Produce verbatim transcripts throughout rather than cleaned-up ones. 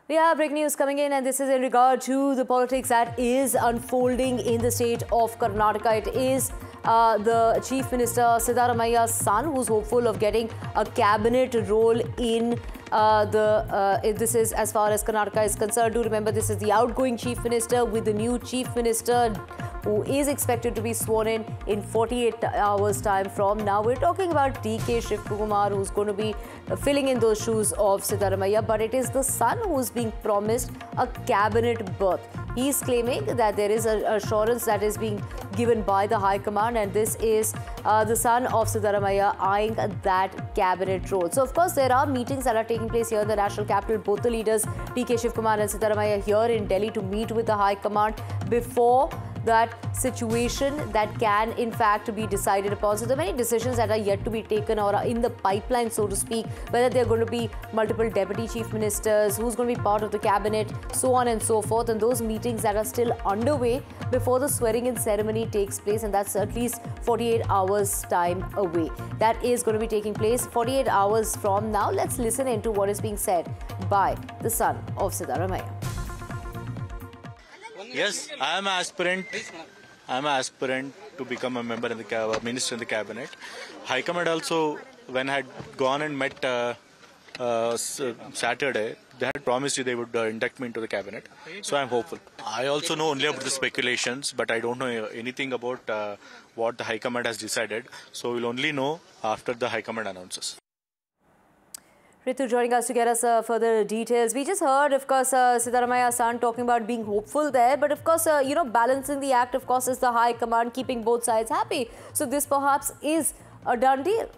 We have breaking news coming in, and this is in regard to the politics that is unfolding in the state of Karnataka. It is uh, the Chief Minister Siddaramaia's son who's hopeful of getting a cabinet role in uh, the. Uh, this is as far as Karnataka is concerned. Do remember, this is the outgoing Chief Minister with the new Chief Minister who is expected to be sworn in in forty-eight hours time from now. We're talking about D K Shivakumar, who's going to be filling in those shoes of Siddaramaiah, but it is the son who's being promised a cabinet berth. He's claiming that there is an assurance that is being given by the High Command, and this is uh, the son of Siddaramaiah eyeing that cabinet role. So, of course, there are meetings that are taking place here in the national capital. Both the leaders, D K Shivakumar and Siddaramaiah, here in Delhi to meet with the High Command before that situation that can in fact be decided upon. So there are many decisions that are yet to be taken or are in the pipeline, so to speak, whether there are going to be multiple deputy chief ministers, who's going to be part of the cabinet, so on and so forth, and those meetings that are still underway before the swearing in ceremony takes place, and that's at least forty-eight hours time away. That is going to be taking place forty-eight hours from now. Let's listen into what is being said by the son of Siddaramaiah. Yes, I am an aspirant. I am an aspirant to become a member in the minister in the cabinet. High Command also, when I had gone and met uh, uh, Saturday, they had promised you they would uh, induct me into the cabinet. So I am hopeful. I also know only about the speculations, but I don't know anything about uh, what the High Command has decided. So we'll only know after the High Command announces. Ritu joining us to get us uh, further details. We just heard, of course, uh, Siddaramaia's son talking about being hopeful there. But, of course, uh, you know, balancing the act, of course, is the High Command, keeping both sides happy. So this perhaps is a done deal.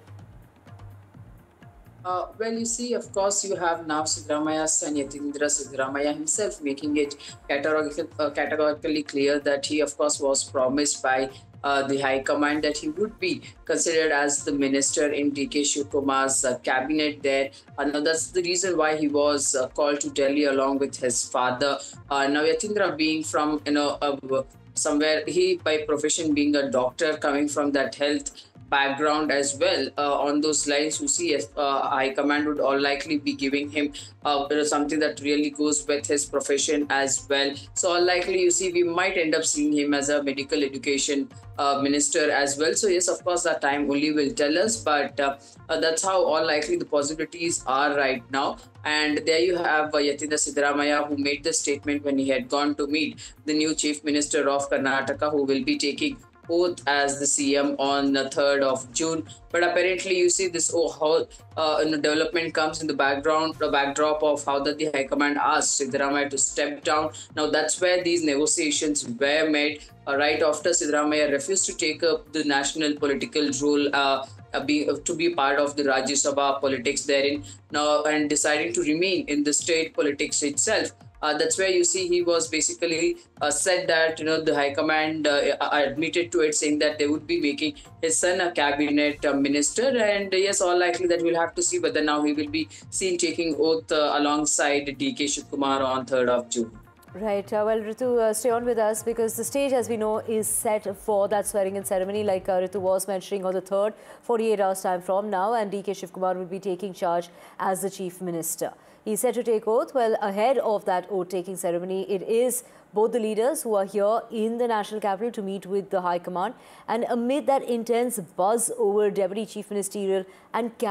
Uh, well, you see, of course, you have now Siddaramaia's son, Yatindra Siddaramaiah himself, making it categorically, uh, categorically clear that he, of course, was promised by Uh, the High Command that he would be considered as the minister in D K Shivakumar's uh, cabinet there. Uh, now, that's the reason why he was uh, called to Delhi along with his father. Uh, now, Yatindra being from, you know, uh, somewhere, he by profession being a doctor, coming from that health background as well. Uh, on those lines, you see, uh, High Command would all likely be giving him uh, something that really goes with his profession as well. So all likely, you see, we might end up seeing him as a medical education uh, minister as well. So yes, of course, that time only will tell us, but uh, uh, that's how all likely the possibilities are right now. And there you have uh, Yatindra Siddaramaiah, who made the statement when he had gone to meet the new chief minister of Karnataka, who will be taking oath as the C M on the third of June. But apparently, you see, this whole uh, development comes in the background, the backdrop of how that the High Command asked Siddaramaiah to step down. Now, that's where these negotiations were made uh, right after Siddaramaiah refused to take up the national political role, uh, uh, be, uh, to be part of the Rajya Sabha politics therein now, and deciding to remain in the state politics itself. Uh, that's where you see he was basically uh, said that, you know, the High Command uh, admitted to it, saying that they would be making his son a cabinet uh, minister. And uh, yes, all likely that we'll have to see whether now he will be seen taking oath uh, alongside D K Shivakumar on third of June. Right. Uh, well, Ritu, uh, stay on with us because the stage, as we know, is set for that swearing-in ceremony, like uh, Ritu was mentioning, on the third, forty-eight hours time from now, and D K Shivakumar will be taking charge as the Chief Minister. He's set to take oath. Well, ahead of that oath-taking ceremony, it is both the leaders who are here in the national capital to meet with the High Command. And amid that intense buzz over Deputy Chief Ministerial and